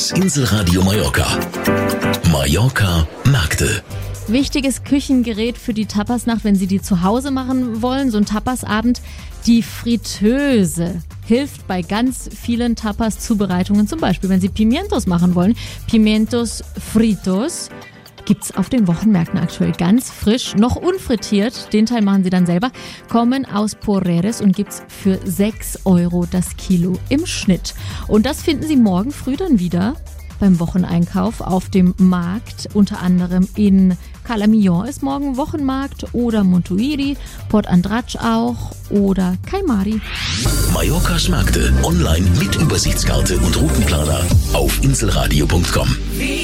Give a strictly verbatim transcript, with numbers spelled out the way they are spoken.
Das Inselradio Mallorca. Mallorca Märkte. Wichtiges Küchengerät für die Tapasnacht, wenn Sie die zu Hause machen wollen, so ein Tapasabend, die Fritteuse. Hilft bei ganz vielen Tapas-Zubereitungen, zum Beispiel wenn Sie Pimientos machen wollen. Pimientos fritos gibt's auf den Wochenmärkten aktuell ganz frisch, noch unfrittiert, den Teil machen Sie dann selber, kommen aus Porreres und gibt's für sechs Euro das Kilo im Schnitt. Und das finden Sie morgen früh dann wieder beim Wocheneinkauf auf dem Markt, unter anderem in Cala Millón ist morgen Wochenmarkt oder Montuïri, Port Andratx auch oder Caimari. Mallorcas Märkte online mit Übersichtskarte und Routenplaner auf inselradio punkt com.